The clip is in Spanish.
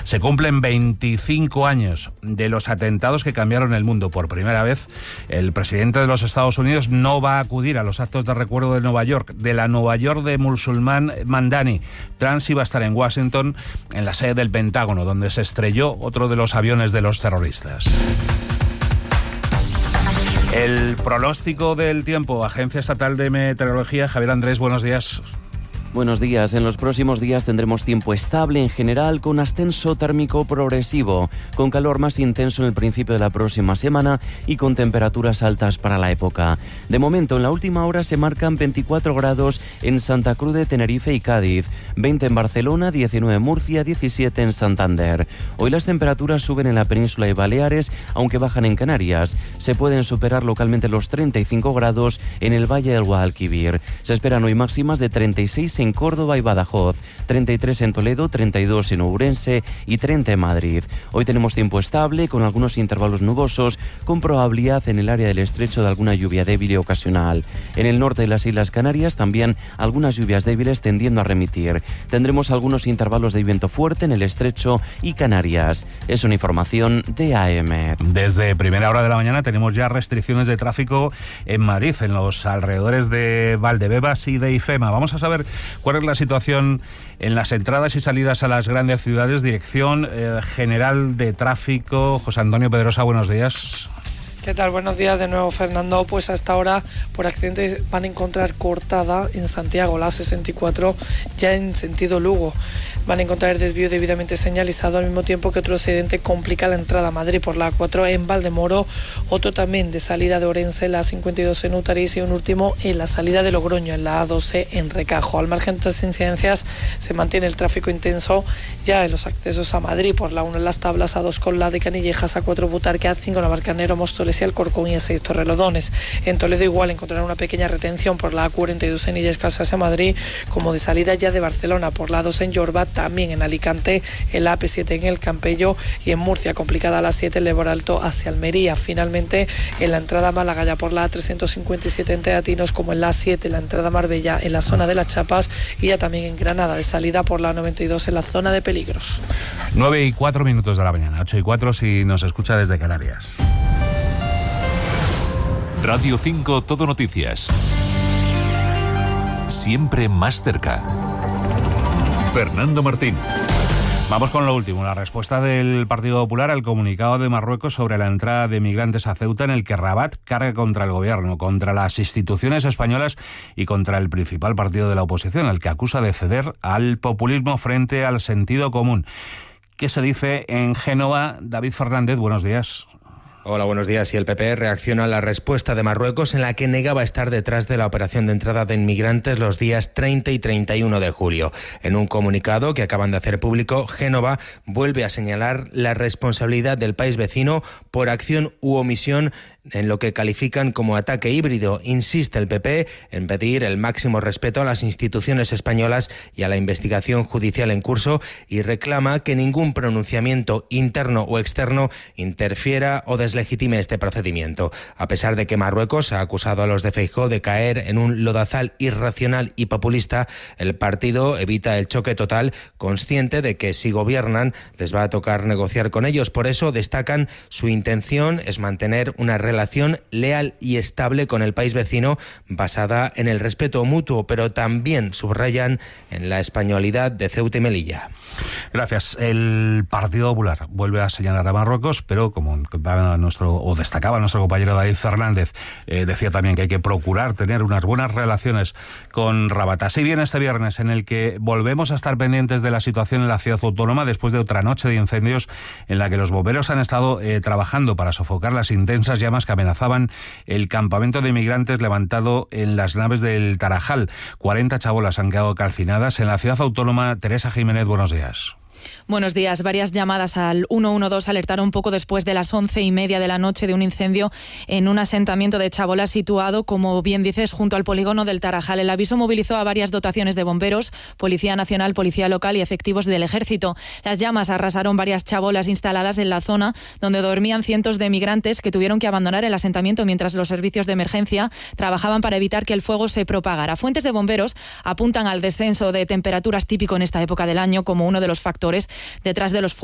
Se cumplen 25 años de los atentados que cambiaron el mundo. Por primera vez, el presidente de los Estados Unidos no va a acudir a los actos de recuerdo de Nueva York, de la Nueva York de Musulman Mandani. Trump iba a estar en Washington, en la sede del Pentágono, donde se estrelló otro de los aviones de los terroristas. El pronóstico del tiempo, Agencia Estatal de Meteorología. Javier Andrés, buenos días. Buenos días. En los próximos días tendremos tiempo estable en general, con ascenso térmico progresivo, con calor más intenso en el principio de la próxima semana y con temperaturas altas para la época. De momento, en la última hora se marcan 24 grados en Santa Cruz de Tenerife y Cádiz, 20 en Barcelona, 19 en Murcia, 17 en Santander. Hoy las temperaturas suben en la península y Baleares, aunque bajan en Canarias. Se pueden superar localmente los 35 grados en el Valle del Guadalquivir. Se esperan hoy máximas de 36 en Córdoba y Badajoz, 33 en Toledo, 32 en Ourense y 30 en Madrid. Hoy tenemos tiempo estable, con algunos intervalos nubosos, con probabilidad en el área del estrecho de alguna lluvia débil y ocasional. En el norte de las Islas Canarias también algunas lluvias débiles tendiendo a remitir. Tendremos algunos intervalos de viento fuerte en el estrecho y Canarias. Es una información de AM. Desde primera hora de la mañana tenemos ya restricciones de tráfico en Madrid, en los alrededores de Valdebebas y de IFEMA. Vamos a saber cuál es la situación en las entradas y salidas a las grandes ciudades. Dirección General de Tráfico, José Antonio Pedrosa, buenos días. ¿Qué tal? Buenos días de nuevo, Fernando. Pues hasta ahora, por accidentes, van a encontrar cortada en Santiago la A64, ya en sentido Lugo. Van a encontrar el desvío debidamente señalizado, al mismo tiempo que otro accidente complica la entrada a Madrid por la A4 en Valdemoro, otro también de salida de Orense, la A52 en Utariz, y un último en la salida de Logroño, en la A12 en Recajo. Al margen de estas incidencias, se mantiene el tráfico intenso ya en los accesos a Madrid, por la 1 en Las Tablas, A2 con la de Canillejas, A4 Butarque, A5 Navalcarnero, Móstoles y Alcorcón, y A6 Torrelodones. En Toledo igual encontrarán una pequeña retención por la A42 en Illescas hacia Madrid, como de salida ya de Barcelona por la A2 en Yorba, también en Alicante, en la AP7 en El Campello, y en Murcia complicada la 7 en Leboralto hacia Almería. Finalmente, en la entrada a Málaga ya por la A357 en Teatinos, como en la A7 en la entrada a Marbella en la zona de Las Chapas, y ya también en Granada de salida por la 92 en la zona de peligros. 9:04 de la mañana, 8:04 si nos escucha desde Canarias. Radio 5 Todo Noticias. Siempre más cerca. Fernando Martín. Vamos con lo último, la respuesta del Partido Popular al comunicado de Marruecos sobre la entrada de migrantes a Ceuta, en el que Rabat carga contra el gobierno, contra las instituciones españolas y contra el principal partido de la oposición, al que acusa de ceder al populismo frente al sentido común. ¿Qué se dice en Génova? David Fernández, buenos días. Hola, buenos días. Y el PP reacciona a la respuesta de Marruecos, en la que negaba estar detrás de la operación de entrada de inmigrantes los días 30 y 31 de julio. En un comunicado que acaban de hacer público, Génova vuelve a señalar la responsabilidad del país vecino por acción u omisión en lo que califican como ataque híbrido. Insiste el PP en pedir el máximo respeto a las instituciones españolas y a la investigación judicial en curso, y reclama que ningún pronunciamiento interno o externo interfiera o deslegitime este procedimiento. A pesar de que Marruecos ha acusado a los de Feijóo de caer en un lodazal irracional y populista, el partido evita el choque total, consciente de que si gobiernan les va a tocar negociar con ellos. Por eso destacan su intención es mantener una relación leal y estable con el país vecino, basada en el respeto mutuo, pero también subrayan en la españolidad de Ceuta y Melilla. Gracias. El Partido Popular vuelve a señalar a Marruecos, pero como destacaba nuestro compañero David Fernández, decía también que hay que procurar tener unas buenas relaciones con Rabat. Así viene este viernes, en el que volvemos a estar pendientes de la situación en la ciudad autónoma, después de otra noche de incendios en la que los bomberos han estado trabajando para sofocar las intensas llamas que amenazaban el campamento de inmigrantes levantado en las naves del Tarajal. 40 chabolas han quedado calcinadas en la ciudad autónoma. Teresa Jiménez, buenos días. Buenos días. Varias llamadas al 112 alertaron poco después de las 11:30 de la noche de un incendio en un asentamiento de chabolas situado, como bien dices, junto al polígono del Tarajal. El aviso movilizó a varias dotaciones de bomberos, Policía Nacional, Policía Local y efectivos del Ejército. Las llamas arrasaron varias chabolas instaladas en la zona donde dormían cientos de migrantes que tuvieron que abandonar el asentamiento mientras los servicios de emergencia trabajaban para evitar que el fuego se propagara. Fuentes de bomberos apuntan al descenso de temperaturas típico en esta época del año como uno de los factores detrás de los